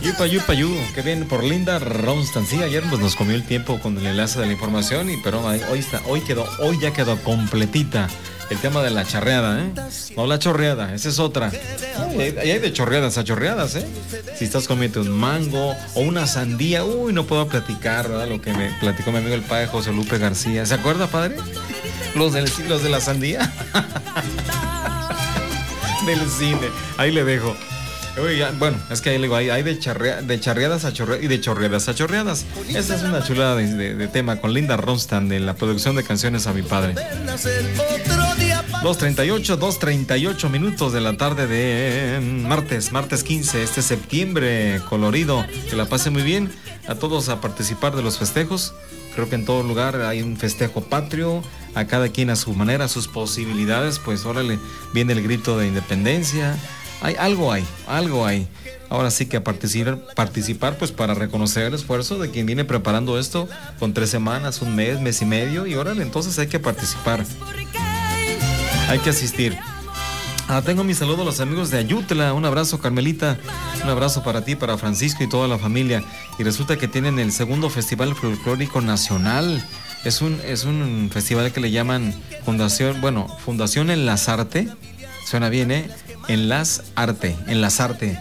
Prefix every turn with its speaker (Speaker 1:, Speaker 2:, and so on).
Speaker 1: Yupa, que viene por Linda Ronstadt. Sí, ayer pues nos comió el tiempo con el enlace de la información, pero hoy ya quedó completita el tema de la charreada, ¿eh? No la chorreada, esa es otra. Hay de chorreadas a chorreadas, ¿eh? Si estás comiendo un mango o una sandía, no puedo platicar, ¿verdad? Lo que me platicó mi amigo el padre José Lupe García. ¿Se acuerda, padre? Los de la sandía. Del cine. Ahí le dejo. Bueno, es que ahí le digo, hay de charreadas a chorreadas y de chorreadas a chorreadas. Esa es una chulada de tema con Linda Ronstadt de la producción de canciones a mi padre. 2:38 minutos de la tarde de martes 15, este septiembre colorido. Que la pase muy bien a todos a participar de los festejos. Creo que en todo lugar hay un festejo patrio, a cada quien a su manera, a sus posibilidades. Pues órale, viene el grito de independencia. Algo hay. Ahora sí que a participar pues para reconocer el esfuerzo de quien viene preparando esto con 3 semanas, un mes y medio, y órale, entonces hay que participar. Hay que asistir. Tengo mi saludo a los amigos de Ayutla. Un abrazo, Carmelita. Un abrazo para ti, para Francisco y toda la familia. Y resulta que tienen el segundo Festival Folclórico Nacional. Es un festival que le llaman Fundación Enlazarte. Suena bien, ¿eh? Enlazarte.